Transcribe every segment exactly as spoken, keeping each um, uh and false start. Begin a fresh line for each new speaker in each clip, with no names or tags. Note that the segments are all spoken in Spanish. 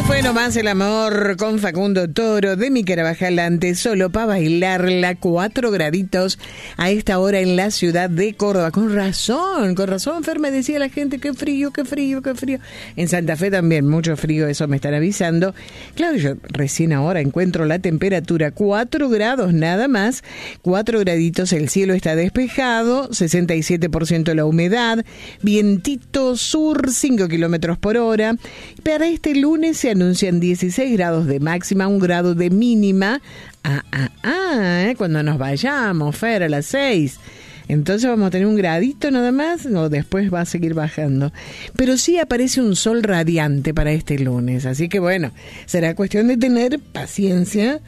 Fue nomás el amor con Facundo Toro de Mi Carabajal antes, solo para bailarla, cuatro graditos a esta hora en la ciudad de Córdoba. Con razón, con razón, Fer, me decía la gente, qué frío, qué frío, qué frío. En Santa Fe también, mucho frío, eso me están avisando. Claro, yo recién ahora encuentro la temperatura, cuatro grados nada más, cuatro graditos, el cielo está despejado, sesenta y siete por ciento la humedad, vientito sur, cinco kilómetros por hora. Para este lunes se anuncian dieciséis grados de máxima, un grado de mínima. Ah, ah, ah, ¿eh? Cuando nos vayamos, Fer, a las seis. Entonces vamos a tener un gradito nada más, o después va a seguir bajando. Pero sí aparece un sol radiante para este lunes, así que bueno, será cuestión de tener paciencia.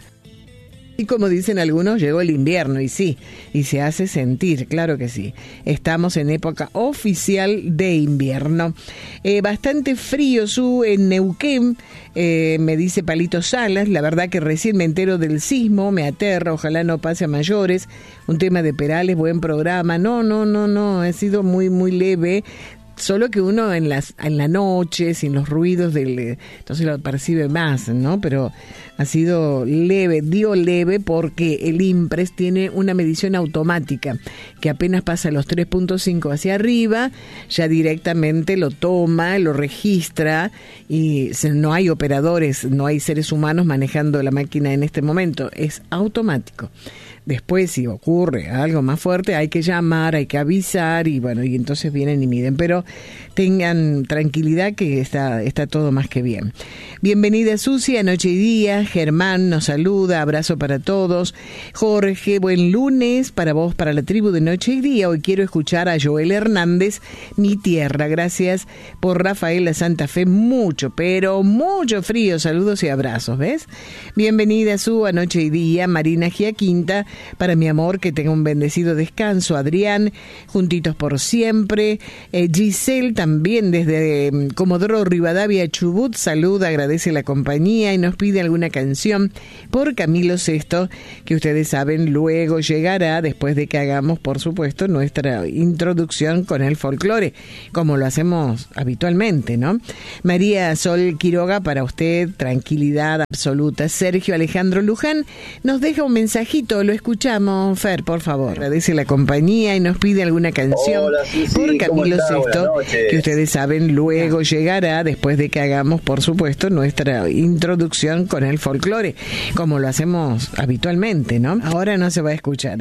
Y como dicen algunos, llegó el invierno, y sí, y se hace sentir, claro que sí. Estamos en época oficial de invierno. Eh, bastante frío su en Neuquén, eh, me dice Palito Salas. La verdad que recién me entero del sismo, me aterra, ojalá no pase a mayores. Un tema de Perales, buen programa. No, no, no, no, ha sido muy, muy leve. Solo que uno en las en la noche, sin los ruidos del, entonces lo percibe más, ¿no? Pero ha sido leve, digo leve porque el IMPRES tiene una medición automática que apenas pasa los tres punto cinco hacia arriba, ya directamente lo toma, lo registra y no hay operadores, no hay seres humanos manejando la máquina en este momento, es automático. Después, si ocurre algo más fuerte, hay que llamar, hay que avisar y bueno, y entonces vienen y miden. Pero tengan tranquilidad que está, está todo más que bien. Bienvenida Susi a Noche y Día. Germán nos saluda, abrazo para todos. Jorge, buen lunes para vos, para la tribu de Noche y Día. Hoy quiero escuchar a Joel Hernández, Mi Tierra. Gracias por Rafaela Santa Fe. Mucho, pero mucho frío. Saludos y abrazos, ¿ves? Bienvenida Su a Noche y Día. Marina Giaquinta. Para mi amor, que tenga un bendecido descanso. Adrián, juntitos por siempre. Eh, Giselle también desde eh, Comodoro Rivadavia, Chubut, saluda, agradece la compañía y nos pide alguna canción por Camilo Sesto, que ustedes saben luego llegará después de que hagamos, por supuesto, nuestra introducción con el folclore, como lo hacemos habitualmente, ¿no? María Sol Quiroga, para usted, tranquilidad absoluta. Sergio Alejandro Luján nos deja un mensajito, lo escuchamos, Fer, por favor. Agradece la compañía y nos pide alguna canción.
Hola, sí, sí,
por Camilo Sesto, que ustedes saben luego llegará después de que hagamos, por supuesto, nuestra introducción con el folclore, como lo hacemos habitualmente, ¿no? Ahora no se va a escuchar.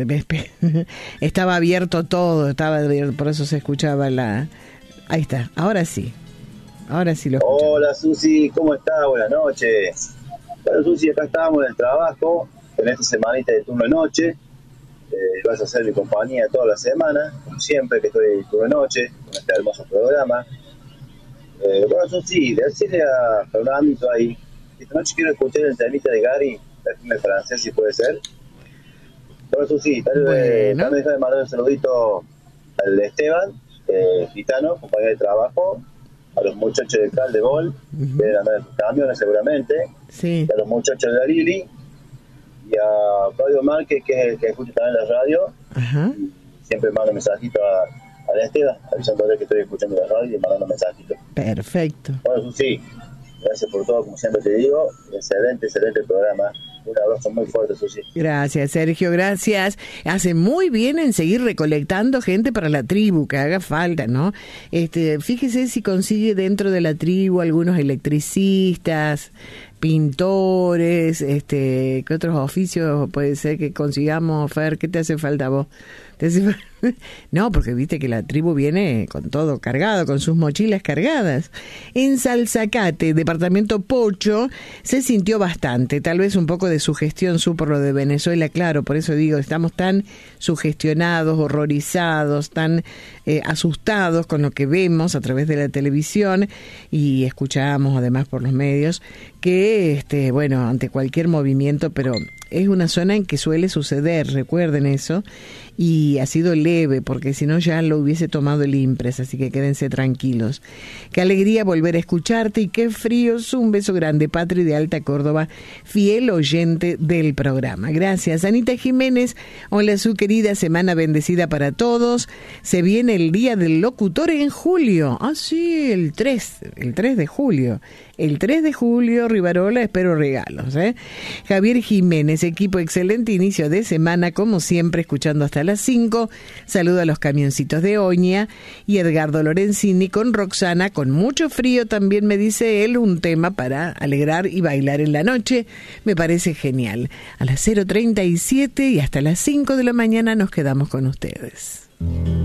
Estaba abierto todo, estaba abierto, por eso se escuchaba la... Ahí está, ahora sí. Ahora sí lo escuchamos.
Hola, Susi, ¿cómo estás? Buenas noches. Bueno, Susi, acá estábamos en el trabajo, en esta semanita de turno de noche. Eh, vas a ser mi compañía toda la semana, como siempre que estoy de turno de noche, con este hermoso programa. Eh, bueno, Susi, decirle a Fernandito ahí, esta noche quiero escuchar el temita de Gary, perfume francés, si puede ser. Bueno, Susi, tal vez bueno. Deja de mandar un saludito al Esteban, eh, gitano, compañero de trabajo, a los muchachos de Caldebol, uh-huh. que deben andar en sus camiones seguramente,
sí.
a los muchachos de la Lili, y a Claudio Márquez, que es el que escucha también la radio.
Ajá.
Siempre mando mensajito a, a la Esteban, avisándole que estoy escuchando la radio y mandando mensajitos.
Perfecto.
Bueno, sí, gracias por todo, como siempre te digo. Excelente, excelente programa. Un abrazo muy fuerte, Susi.
Gracias, Sergio, gracias. Hace muy bien en seguir recolectando gente para la tribu, que haga falta, ¿no? Este, fíjese si consigue dentro de la tribu algunos electricistas, pintores, este, ¿qué otros oficios puede ser que consigamos, Fer? ¿Qué te hace falta a vos? ¿Te hace falta? No, porque viste que la tribu viene con todo cargado, con sus mochilas cargadas. En Salzacate, departamento Pocho, se sintió bastante, tal vez un poco de sugestión su por lo de Venezuela, claro, por eso digo, estamos tan sugestionados, horrorizados, tan eh, asustados con lo que vemos a través de la televisión y escuchamos además por los medios, que, este, bueno, ante cualquier movimiento, pero es una zona en que suele suceder, recuerden eso, y ha sido leve leve, porque si no ya lo hubiese tomado el Impres, así que quédense tranquilos. Qué alegría volver a escucharte y qué fríos. Un beso grande, Patri de Alta Córdoba, fiel oyente del programa. Gracias. Anita Jiménez, hola su querida, semana bendecida para todos. Se viene el Día del Locutor en julio. Ah, sí, el tres, el tres de julio. El tres de julio, Rivarola, espero regalos, ¿eh? Javier Jiménez, equipo excelente, inicio de semana, como siempre, escuchando hasta las cinco. Saludo a los camioncitos de Oña. Y Edgardo Lorenzini con Roxana, con mucho frío, también me dice él, un tema para alegrar y bailar en la noche. Me parece genial. A las cero treinta y siete y hasta las cinco de la mañana nos quedamos con ustedes.